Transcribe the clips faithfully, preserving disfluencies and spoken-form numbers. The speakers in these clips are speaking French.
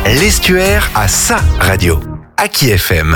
L'Estuaire a sa radio. Aki F M.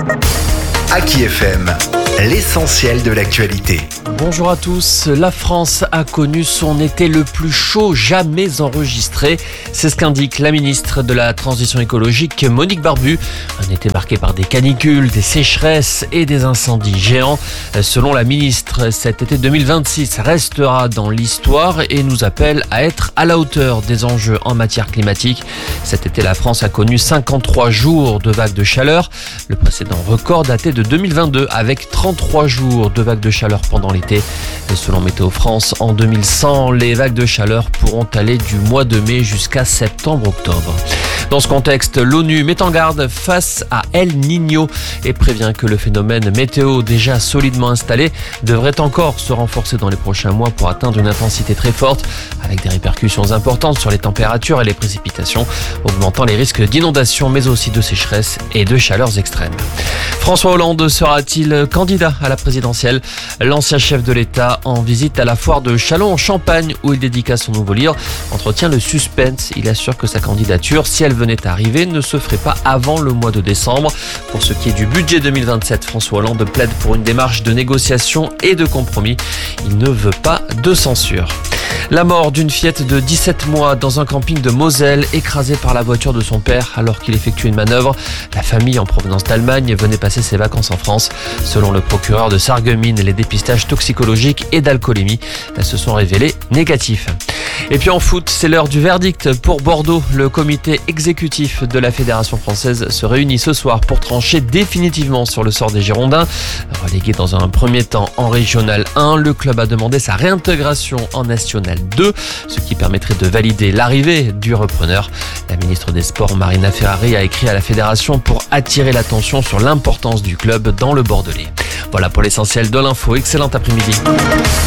Aki F M, l'essentiel de l'actualité. Bonjour à tous. La France a connu son été le plus chaud jamais enregistré. C'est ce qu'indique la ministre de la Transition écologique, Monique Barbu. Un été marqué par des canicules, des sécheresses et des incendies géants. Selon la ministre, cet été deux mille vingt-six restera dans l'histoire et nous appelle à être à la hauteur des enjeux en matière climatique. Cet été, la France a connu cinquante-trois jours de vagues de chaleur. Le précédent record datait de deux mille vingt-deux avec trente-trois jours de vagues de chaleur pendant l'été. Et selon Météo France, en deux mille cent, les vagues de chaleur pourront aller du mois de mai jusqu'à septembre-octobre. Dans ce contexte, l'ONU met en garde face à El Niño et prévient que le phénomène météo déjà solidement installé devrait encore se renforcer dans les prochains mois pour atteindre une intensité très forte avec des répercussions importantes sur les températures et les précipitations, augmentant les risques d'inondations mais aussi de sécheresse et de chaleurs extrêmes. François Hollande sera-t-il candidat à la présidentielle ? L'ancien chef de l'État en visite à la foire de Châlons en Champagne où il dédicace son nouveau livre entretient le suspense. Il assure que sa candidature, si elle venait à arriver, ne se ferait pas avant le mois de décembre. Pour ce qui est du budget deux mille vingt-sept, François Hollande plaide pour une démarche de négociation et de compromis. Il ne veut pas de censure. La mort d'une fillette de dix-sept mois dans un camping de Moselle, écrasée par la voiture de son père alors qu'il effectuait une manœuvre. La famille en provenance d'Allemagne venait passer ses vacances en France. Selon le procureur de Sarreguemines, les dépistages toxicologiques et d'alcoolémie se sont révélés négatifs. Et puis en foot, c'est l'heure du verdict pour Bordeaux. Le comité exécutif de la Fédération française se réunit ce soir pour trancher définitivement sur le sort des Girondins. Relégué dans un premier temps en Régional un, le club a demandé sa réintégration en National deux, ce qui permettrait de valider l'arrivée du repreneur. La ministre des Sports, Marina Ferrari, a écrit à la Fédération pour attirer l'attention sur l'importance du club dans le Bordelais. Voilà pour l'essentiel de l'info. Excellent après-midi.